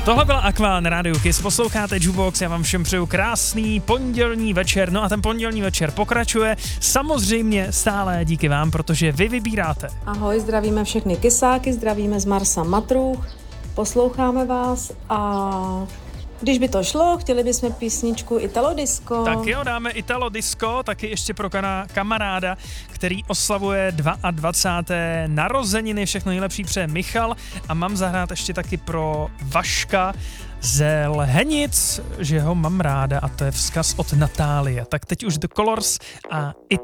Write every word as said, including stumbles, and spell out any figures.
Tohle byla Aqua na rádiu Kiss, posloucháte Jukebox, já vám všem přeju krásný pondělní večer, no a ten pondělní večer pokračuje samozřejmě stále díky vám, protože vy vybíráte. Ahoj, zdravíme všechny kysáky, zdravíme z Marsa Matruch, posloucháme vás a když by to šlo, chtěli bychom písničku Italo Disco. Tak jo, dáme Italo Disco, taky ještě pro kana- kamaráda, který oslavuje dvacáté druhé narozeniny, všechno nejlepší přeje Michal a mám zahrát ještě taky pro Vaška ze Lhenic, že ho mám ráda a to je vzkaz od Natálie. Tak teď už The Colors a Italo